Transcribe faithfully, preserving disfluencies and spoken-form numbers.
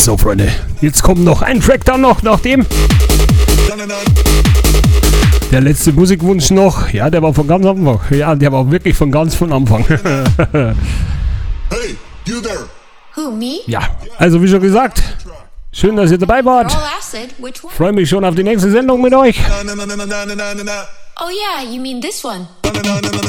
So, Freunde, jetzt kommt noch ein Track dann noch, nachdem der letzte Musikwunsch noch, ja, der war von ganz Anfang, ja, der war wirklich von ganz von Anfang. Hey, you there? Who, me? Ja, also wie schon gesagt, schön, dass ihr dabei wart. All acid? Which one? Freue mich schon auf die nächste Sendung mit euch. Oh yeah, you mean this one?